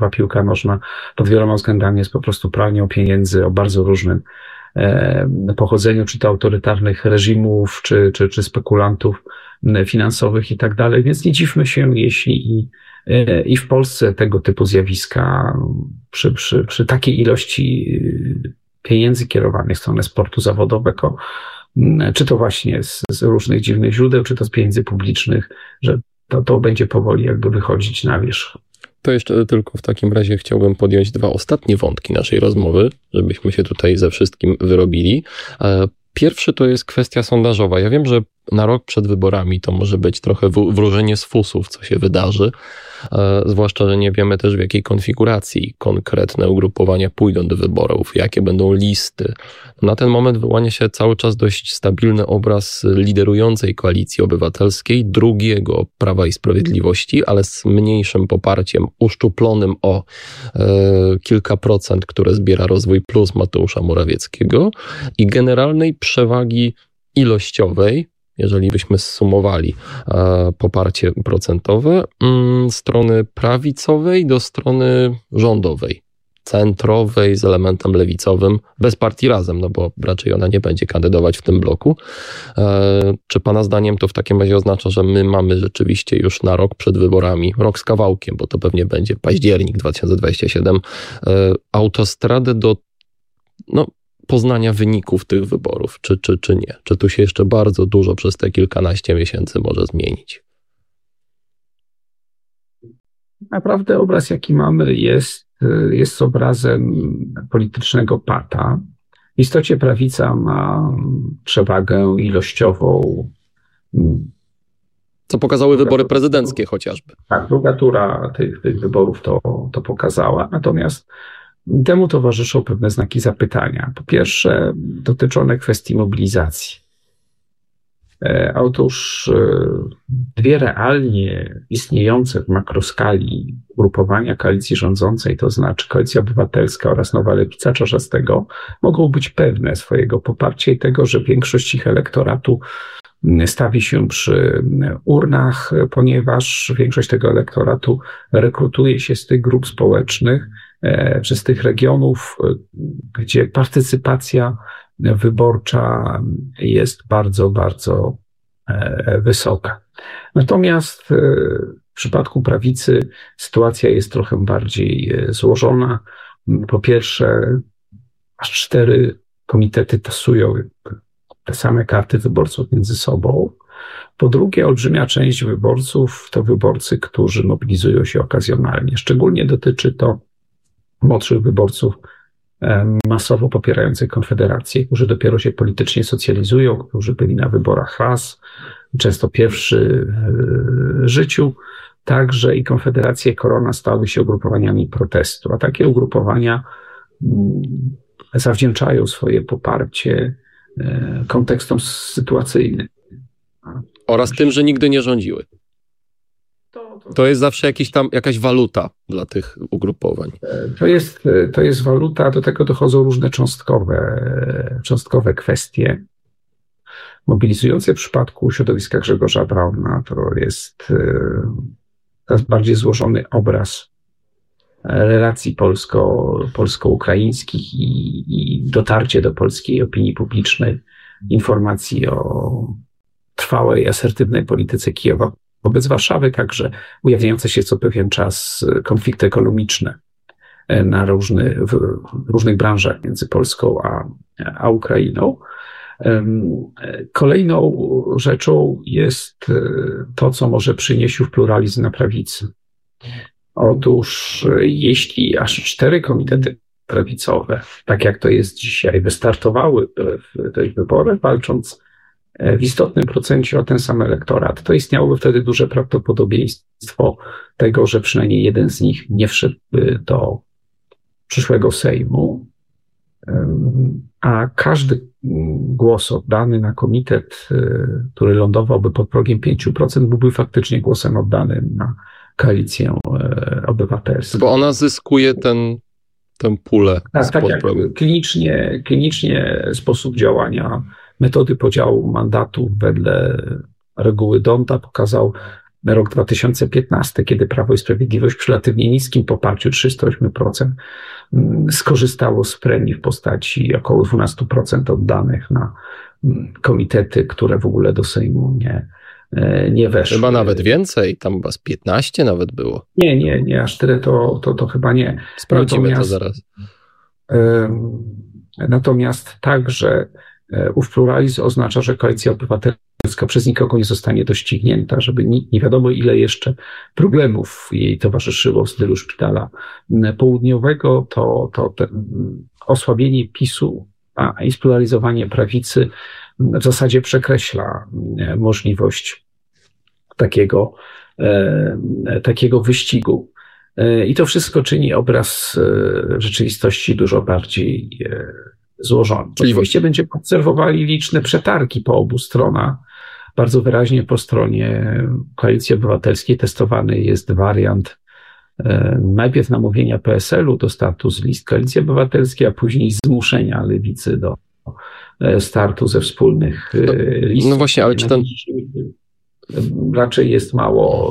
piłka nożna pod wieloma względami jest po prostu pralnią pieniędzy o bardzo różnym pochodzeniu, czy to autorytarnych reżimów, czy spekulantów finansowych i tak dalej. Więc nie dziwmy się, jeśli i w Polsce tego typu zjawiska przy takiej ilości pieniędzy kierowanych w stronę sportu zawodowego, czy to właśnie z różnych dziwnych źródeł, czy to z pieniędzy publicznych, że to będzie powoli jakby wychodzić na wierzch. To jeszcze tylko w takim razie chciałbym podjąć 2 ostatnie wątki naszej rozmowy, żebyśmy się tutaj ze wszystkim wyrobili. Pierwszy to jest kwestia sondażowa. Ja wiem, że na rok przed wyborami to może być trochę wróżenie z fusów, co się wydarzy, zwłaszcza, że nie wiemy też, w jakiej konfiguracji konkretne ugrupowania pójdą do wyborów, jakie będą listy. Na ten moment wyłania się cały czas dość stabilny obraz liderującej Koalicji Obywatelskiej, drugiego Prawa i Sprawiedliwości, ale z mniejszym poparciem, uszczuplonym o kilka procent, które zbiera Rozwój Plus Mateusza Morawieckiego i generalnej przewagi ilościowej, jeżeli byśmy zsumowali poparcie procentowe, strony prawicowej do strony rządowej, centrowej z elementem lewicowym, bez partii Razem, no bo raczej ona nie będzie kandydować w tym bloku. Czy pana zdaniem to w takim razie oznacza, że my mamy rzeczywiście już na rok przed wyborami, rok z kawałkiem, bo to pewnie będzie październik 2027, autostradę do poznania wyników tych wyborów, czy nie? Czy tu się jeszcze bardzo dużo przez te kilkanaście miesięcy może zmienić? Naprawdę obraz, jaki mamy, jest obrazem politycznego pata. W istocie prawica ma przewagę ilościową. Co pokazały wybory prezydenckie chociażby. Tak, druga tura tych wyborów to pokazała. Natomiast temu towarzyszą pewne znaki zapytania. Po pierwsze, dotyczone kwestii mobilizacji. Otóż 2 realnie istniejące w makroskali ugrupowania koalicji rządzącej, to znaczy Koalicja Obywatelska oraz Nowa Lewica Czarzastego, mogą być pewne swojego poparcia i tego, że większość ich elektoratu stawi się przy urnach, ponieważ większość tego elektoratu rekrutuje się z tych grup społecznych, czy z tych regionów, gdzie partycypacja wyborcza jest bardzo, bardzo wysoka. Natomiast w przypadku prawicy sytuacja jest trochę bardziej złożona. Po pierwsze, aż 4 komitety tasują te same karty wyborców między sobą. Po drugie, olbrzymia część wyborców to wyborcy, którzy mobilizują się okazjonalnie. Szczególnie dotyczy to młodszych wyborców masowo popierających Konfederację, którzy dopiero się politycznie socjalizują, którzy byli na wyborach raz, często pierwszy w życiu. Także i Konfederacja i Korona stały się ugrupowaniami protestu, a takie ugrupowania zawdzięczają swoje poparcie kontekstom sytuacyjnym. Oraz tym, że nigdy nie rządziły. To jest zawsze jakaś waluta dla tych ugrupowań. To jest waluta, do tego dochodzą różne cząstkowe kwestie. Mobilizujące w przypadku środowiska Grzegorza Brauna to jest coraz bardziej złożony obraz relacji polsko-ukraińskich i dotarcie do polskiej opinii publicznej informacji o trwałej, asertywnej polityce Kijowa wobec Warszawy, także ujawniające się co pewien czas konflikty ekonomiczne w różnych branżach między Polską a Ukrainą. Kolejną rzeczą jest to, co może przynieść już pluralizm na prawicy. Otóż jeśli aż 4 komitety prawicowe, tak jak to jest dzisiaj, wystartowały w tych wyborach, walcząc w istotnym procencie o ten sam elektorat, to istniałoby wtedy duże prawdopodobieństwo tego, że przynajmniej jeden z nich nie wszedłby do przyszłego Sejmu, a każdy głos oddany na komitet, który lądowałby pod progiem 5%, byłby faktycznie głosem oddanym na Koalicję Obywatelską. Bo ona zyskuje tę pulę. Tak jak klinicznie sposób działania, metody podziału mandatów wedle reguły D'Hondta pokazał rok 2015, kiedy Prawo i Sprawiedliwość przy relatywnie niskim poparciu 308% skorzystało z premii w postaci około 12% oddanych na komitety, które w ogóle do Sejmu nie weszły. Chyba nawet więcej, tam chyba z 15 nawet było. Nie, aż tyle to chyba nie. Sprawdzimy to zaraz. Natomiast także ów pluralizm oznacza, że Koalicja Obywatelska przez nikogo nie zostanie doścignięta, żeby nie wiadomo ile jeszcze problemów jej towarzyszyło w stylu szpitala południowego, to osłabienie PiS-u, i spluralizowanie prawicy w zasadzie przekreśla możliwość takiego wyścigu. I to wszystko czyni obraz rzeczywistości dużo bardziej złożony. Oczywiście będziemy obserwowali liczne przetargi po obu stronach. Bardzo wyraźnie po stronie Koalicji Obywatelskiej testowany jest wariant najpierw namówienia PSL-u do startu z list Koalicji Obywatelskiej, a później zmuszenia Lewicy do startu ze wspólnych list. No właśnie, ale czy ten... Raczej jest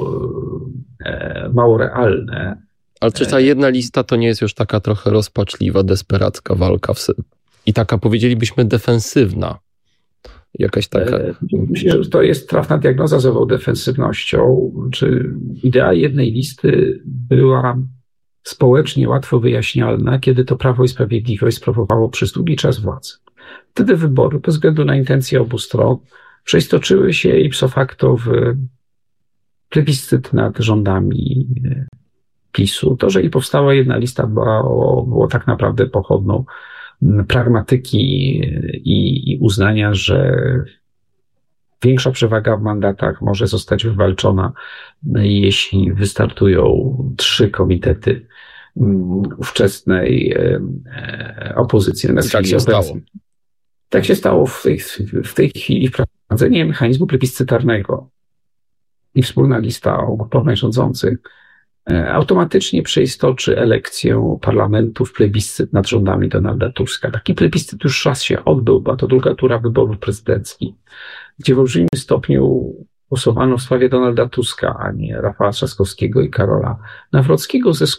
mało realne. Ale czy ta jedna lista to nie jest już taka trochę rozpaczliwa, desperacka walka i taka, powiedzielibyśmy, defensywna? Jakaś taka... Myślę, że to jest trafna diagnoza z ową defensywnością. Czy idea jednej listy była społecznie łatwo wyjaśnialna, kiedy to Prawo i Sprawiedliwość sprawowało przez długi czas władzę. Wtedy wybory, bez względu na intencje obu stron, przeistoczyły się ipso facto w plebiscyt nad rządami PiS-u. To, że i powstała jedna lista, było tak naprawdę pochodną pragmatyki i uznania, że większa przewaga w mandatach może zostać wywalczona, jeśli wystartują 3 komitety ówczesnej opozycji. Tak się stało. Tak się stało w tej chwili wprowadzenie mechanizmu plebiscytarnego i wspólna lista ugrupowań rządzących automatycznie przeistoczy elekcję parlamentu w plebiscyt nad rządami Donalda Tuska. Taki plebiscyt już raz się odbył, była to druga tura wyborów prezydenckich, gdzie w olbrzymim stopniu głosowano w sprawie Donalda Tuska, a nie Rafała Trzaskowskiego i Karola Nawrockiego ze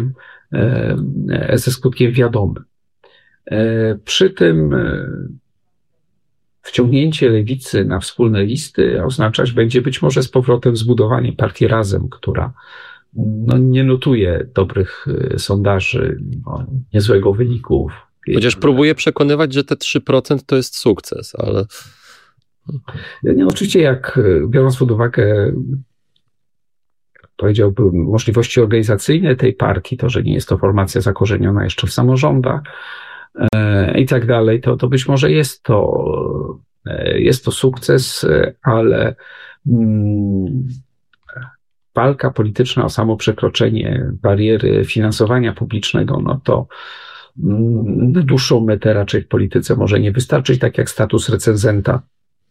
skutkiem wiadomym. Przy tym wciągnięcie Lewicy na wspólne listy oznaczać będzie być może z powrotem zbudowanie partii Razem, która nie notuje dobrych sondaży, niezłego wyniku. Chociaż próbuje przekonywać, że te 3% to jest sukces, ale... Oczywiście biorąc pod uwagę, powiedziałbym, możliwości organizacyjne tej partii, to, że nie jest to formacja zakorzeniona jeszcze w samorządach i tak dalej, to być może jest to sukces, ale walka polityczna o samo przekroczenie bariery finansowania publicznego, to na dłuższą metę raczej w polityce może nie wystarczyć, tak jak status recenzenta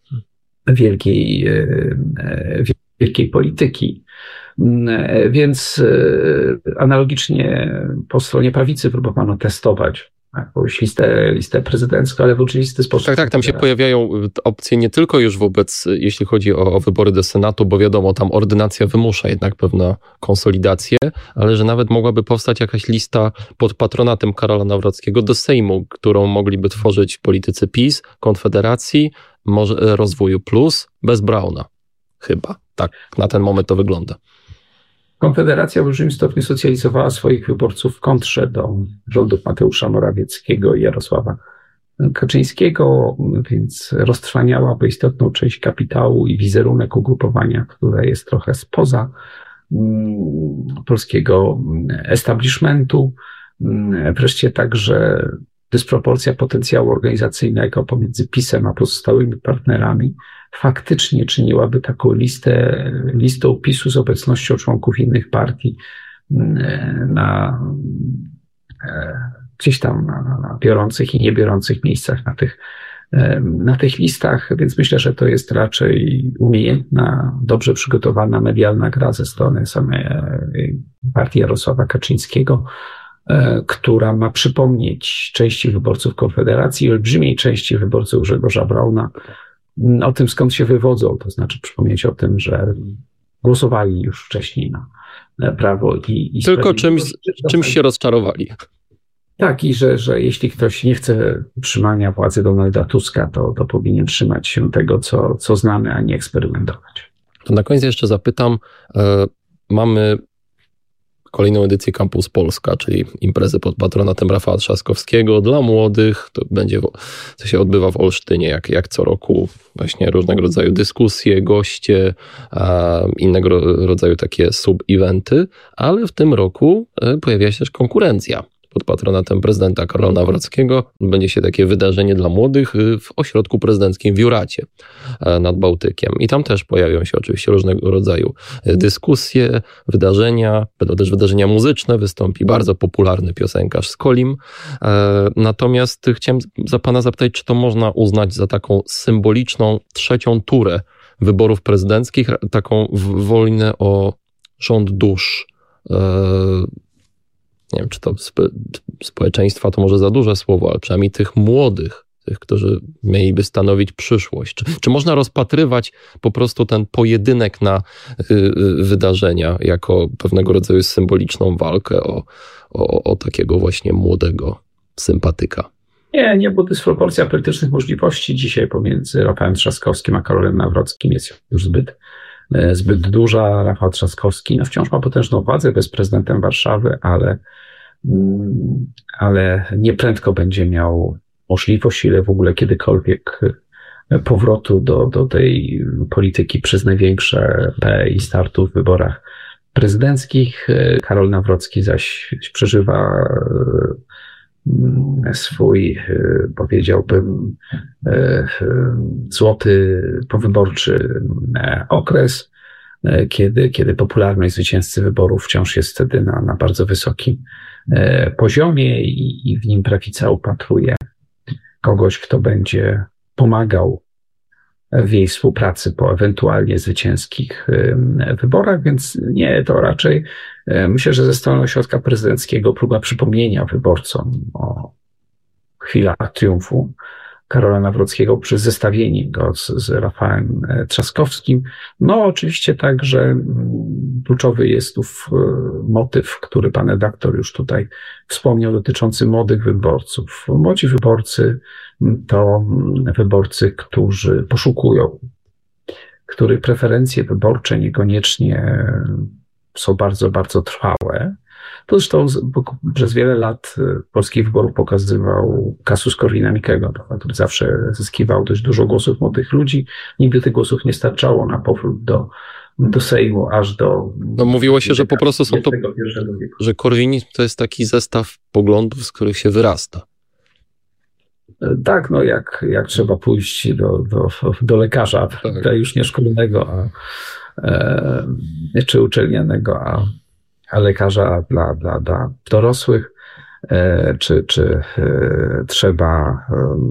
wielkiej polityki. Więc analogicznie po stronie prawicy próbowano testować jakąś listę prezydencką, ale w oczywisty sposób. Tak, tam się pojawiają opcje nie tylko już jeśli chodzi o wybory do Senatu, bo wiadomo, tam ordynacja wymusza jednak pewną konsolidację, ale że nawet mogłaby powstać jakaś lista pod patronatem Karola Nawrockiego do Sejmu, którą mogliby tworzyć politycy PiS, Konfederacji, może Rozwoju Plus, bez Brauna. Chyba. Tak, na ten moment to wygląda. Konfederacja w olbrzymim stopniu socjalizowała swoich wyborców w kontrze do rządów Mateusza Morawieckiego i Jarosława Kaczyńskiego, więc roztrwaniałaby istotną część kapitału i wizerunek ugrupowania, które jest trochę spoza polskiego establishmentu. Wreszcie także dysproporcja potencjału organizacyjnego pomiędzy PiS-em a pozostałymi partnerami faktycznie czyniłaby taką listą PiS-u z obecnością członków innych partii gdzieś tam na biorących i niebiorących miejscach na tych listach, więc myślę, że to jest raczej umiejętna, dobrze przygotowana medialna gra ze strony samej partii Jarosława Kaczyńskiego, która ma przypomnieć części wyborców Konfederacji, olbrzymiej części wyborców Grzegorza Brauna o tym, skąd się wywodzą, to znaczy przypomnieć o tym, że głosowali już wcześniej na Prawo i Tylko czymś się rozczarowali. Tak, i że jeśli ktoś nie chce utrzymania władzy Donalda Tuska, to powinien trzymać się tego, co znamy, a nie eksperymentować. To na koniec jeszcze zapytam, mamy kolejną edycję Campus Polska, czyli imprezy pod patronatem Rafała Trzaskowskiego dla młodych. To będzie, co się odbywa w Olsztynie, jak co roku, właśnie różnego rodzaju dyskusje, goście, innego rodzaju takie sub-eventy, ale w tym roku pojawia się też konkurencja. Pod patronatem prezydenta Karola Nawrockiego będzie się takie wydarzenie dla młodych w ośrodku prezydenckim w Juracie nad Bałtykiem. I tam też pojawią się oczywiście różnego rodzaju dyskusje, wydarzenia, będą też wydarzenia muzyczne, wystąpi bardzo popularny piosenkarz z Kolim. Natomiast chciałem pana zapytać, czy to można uznać za taką symboliczną trzecią turę wyborów prezydenckich, taką wojnę o rząd dusz. Nie wiem, czy to społeczeństwa to może za duże słowo, ale przynajmniej tych młodych, tych, którzy mieliby stanowić przyszłość. Czy można rozpatrywać po prostu ten pojedynek na wydarzenia jako pewnego rodzaju symboliczną walkę o takiego właśnie młodego sympatyka? Nie, bo dysproporcja politycznych możliwości dzisiaj pomiędzy Rafałem Trzaskowskim a Karolem Nawrockim jest już zbyt duża. Rafał Trzaskowski wciąż ma potężną władzę, jest prezydentem Warszawy, ale nieprędko będzie miał możliwość, ile w ogóle kiedykolwiek powrotu do tej polityki przez największe P i startu w wyborach prezydenckich. Karol Nawrocki zaś przeżywa swój, powiedziałbym, złoty powyborczy okres, kiedy popularność zwycięzcy wyborów wciąż jest wtedy na bardzo wysokim poziomie i w nim prawica upatruje kogoś, kto będzie pomagał w jej współpracy po ewentualnie zwycięskich wyborach, więc nie, to raczej myślę, że ze strony ośrodka prezydenckiego próba przypomnienia wyborcom o chwilach triumfu Karola Nawrockiego przez zestawienie go z Rafałem Trzaskowskim. No oczywiście także kluczowy jest tu motyw, który pan redaktor już tutaj wspomniał, dotyczący młodych wyborców. Młodzi wyborcy to wyborcy, którzy poszukują, których preferencje wyborcze niekoniecznie są bardzo, bardzo trwałe. To zresztą przez wiele lat polskich wyborów pokazywał kasus Korwina-Mikkego, który zawsze zyskiwał dość dużo głosów młodych ludzi. Nigdy tych głosów nie starczało na powrót do Sejmu, aż do... No mówiło się, że po prostu są to, że korwinizm to jest taki zestaw poglądów, z których się wyrasta. Tak, no jak trzeba pójść do lekarza, tak. Już nie szkolnego, czy uczelnianego, a lekarza dla dorosłych, czy trzeba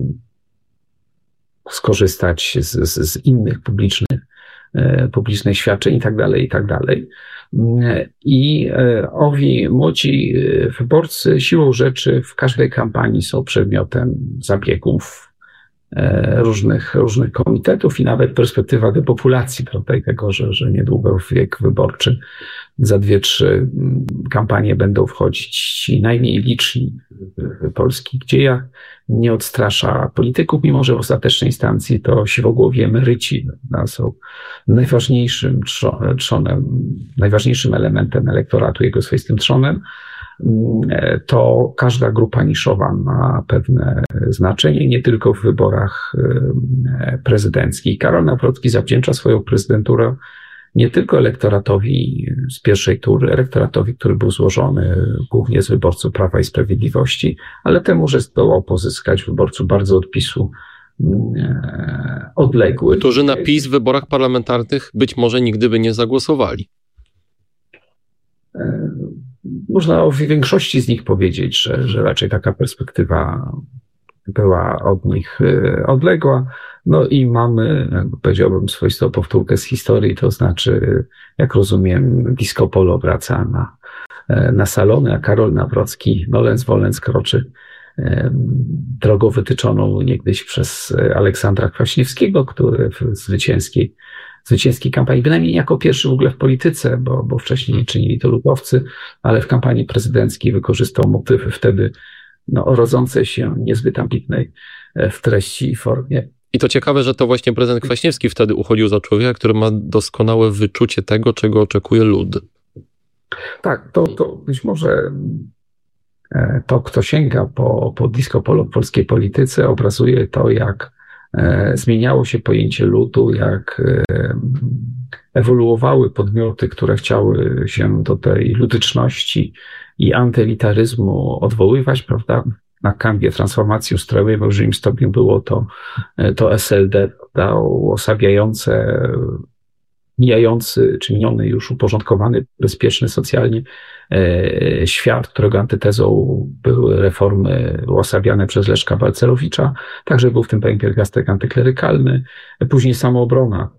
skorzystać z innych publicznych świadczeń i tak dalej. I owi młodzi wyborcy siłą rzeczy w każdej kampanii są przedmiotem zabiegów różnych komitetów i nawet perspektywa depopulacji, prawda, i tego, że niedługo w wiek wyborczy za 2-3 kampanie będą wchodzić najmniej liczni w polskich dziejach, nie odstrasza polityków, mimo że w ostatecznej instancji to siwogłowi emeryci są najważniejszym trzonem, najważniejszym elementem elektoratu, jego swoistym trzonem. To każda grupa niszowa ma pewne znaczenie, nie tylko w wyborach prezydenckich. Karol Nawrocki zawdzięcza swoją prezydenturę nie tylko elektoratowi z pierwszej tury, elektoratowi, który był złożony głównie z wyborców Prawa i Sprawiedliwości, ale temu, że zdołał pozyskać wyborców bardzo od PiS-u odległych. Którzy na PiS w wyborach parlamentarnych być może nigdy by nie zagłosowali. Można o większości z nich powiedzieć, że raczej taka perspektywa była od nich odległa. No i mamy, powiedziałbym, swoistą powtórkę z historii, to znaczy, jak rozumiem, disco polo wraca na salony, a Karol Nawrocki nolens volens kroczy drogą wytyczoną niegdyś przez Aleksandra Kwaśniewskiego, który w zwycięskiej zwycięskiej kampanii, bynajmniej nie jako pierwszy w ogóle w polityce, bo wcześniej czynili to ludowcy, ale w kampanii prezydenckiej wykorzystał motywy wtedy rodzącej się niezbyt ambitnej w treści i formie. I to ciekawe, że to właśnie prezydent Kwaśniewski wtedy uchodził za człowieka, który ma doskonałe wyczucie tego, czego oczekuje lud. Tak, to być może to, kto sięga po disco polo w polskiej polityce, obrazuje to, jak zmieniało się pojęcie ludu, jak ewoluowały podmioty, które chciały się do tej ludyczności i antylitaryzmu odwoływać, prawda? Na kanwie transformacji ustrojowej w olbrzymim stopniu było to SLD, prawda? Uosabiające, mijający, czy miniony już uporządkowany, bezpieczny socjalnie świat, którego antytezą były reformy uosabiane przez Leszka Balcerowicza. Także był w tym pewien pierwiastek antyklerykalny. Później samoobrona,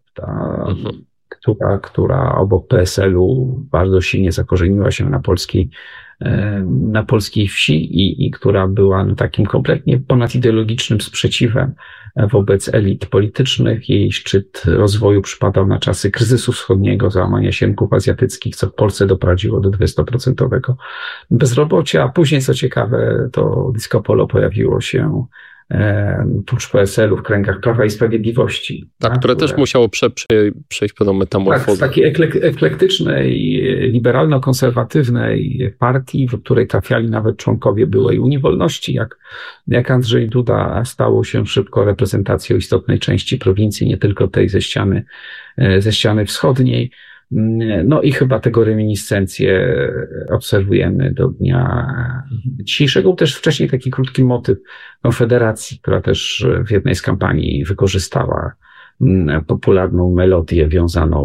która obok PSL-u bardzo silnie zakorzeniła się na polskiej wsi i która była takim kompletnie ponadzideologicznym sprzeciwem wobec elit politycznych. Jej szczyt rozwoju przypadał na czasy kryzysu wschodniego, załamania się rynków azjatyckich, co w Polsce doprowadziło do 20% bezrobocia. A później, co ciekawe, to disco polo pojawiło się tuż PSL-u w kręgach Prawa i Sprawiedliwości. Tak, które też musiało przejść pewną metamorfozę. Tak, z takiej eklektycznej, liberalno-konserwatywnej partii, w której trafiali nawet członkowie byłej Unii Wolności, jak Andrzej Duda, stało się szybko reprezentacją istotnej części prowincji, nie tylko tej ze ściany wschodniej. No i chyba tego reminiscencję obserwujemy do dnia dzisiejszego. Też wcześniej taki krótki motyw Konfederacji, która też w jednej z kampanii wykorzystała popularną melodię wiązaną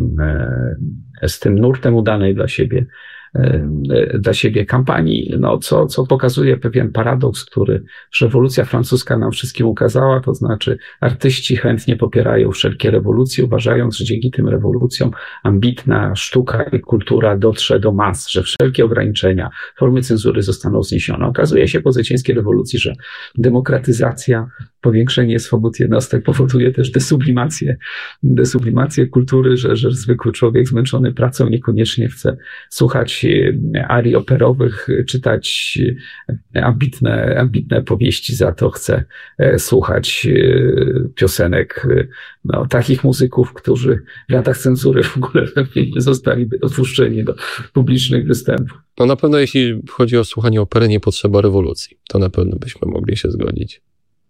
z tym nurtem udanej dla siebie kampanii, co pokazuje pewien paradoks, który rewolucja francuska nam wszystkim ukazała, to znaczy artyści chętnie popierają wszelkie rewolucje, uważając, że dzięki tym rewolucjom ambitna sztuka i kultura dotrze do mas, że wszelkie ograniczenia, formy cenzury zostaną zniesione. Okazuje się po zwycięskiej rewolucji, że demokratyzacja, powiększenie swobód jednostek powoduje też desublimację kultury, że zwykły człowiek zmęczony pracą niekoniecznie chce słuchać arii operowych, czytać ambitne powieści, za to chce słuchać piosenek takich muzyków, którzy w latach cenzury w ogóle nie zostali dopuszczeni do publicznych występów. No na pewno jeśli chodzi o słuchanie opery, nie potrzeba rewolucji. To na pewno byśmy mogli się zgodzić.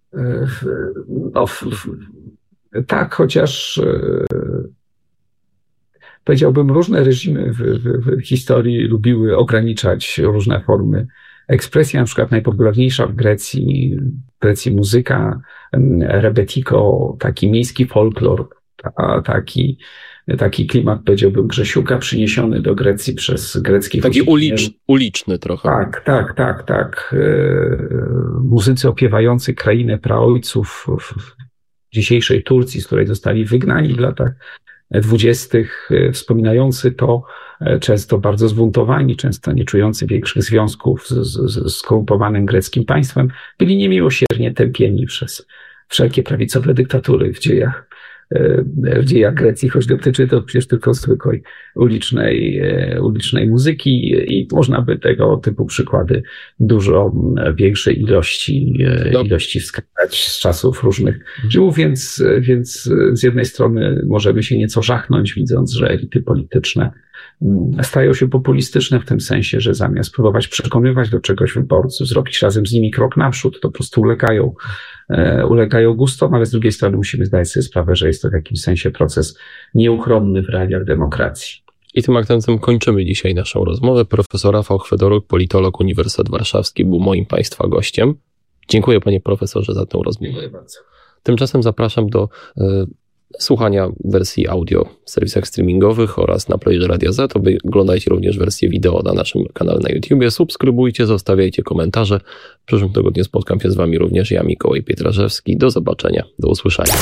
Tak, chociaż powiedziałbym, różne reżimy w historii lubiły ograniczać różne formy ekspresji. Na przykład najpopularniejsza w Grecji muzyka, rebetiko, taki miejski folklor, taki klimat, powiedziałbym, Grzesiuka przyniesiony do Grecji przez greckich taki uliczny trochę. Tak. Muzycy opiewający krainę praojców w dzisiejszej Turcji, z której zostali wygnani w latach 20., wspominający to, często bardzo zbuntowani, często nie czujący większych związków z skorumpowanym greckim państwem, byli niemiłosiernie tępieni przez wszelkie prawicowe dyktatury w dziejach Grecji, choć dotyczy to przecież tylko zwykłej ulicznej muzyki i można by tego typu przykłady dużo większej ilości wskazać z czasów różnych żył, więc z jednej strony możemy się nieco żachnąć, widząc, że elity polityczne stają się populistyczne w tym sensie, że zamiast próbować przekonywać do czegoś wyborców, zrobić razem z nimi krok naprzód, to po prostu ulegają gustom, ale z drugiej strony musimy zdać sobie sprawę, że jest to w jakimś sensie proces nieuchronny w realiach demokracji. I tym akcentem kończymy dzisiaj naszą rozmowę. Profesor Rafał Chwedoruk, politolog, Uniwersytet Warszawski, był moim Państwa gościem. Dziękuję panie profesorze za tę rozmowę. Dziękuję bardzo. Tymczasem zapraszam do słuchania wersji audio w serwisach streamingowych oraz na playerze Radia Z. Oglądajcie również wersję wideo na naszym kanale na YouTubie. Subskrybujcie, zostawiajcie komentarze. W przyszłym tygodniu spotkam się z wami również ja, Mikołaj Pietrażewski. Do zobaczenia, do usłyszenia.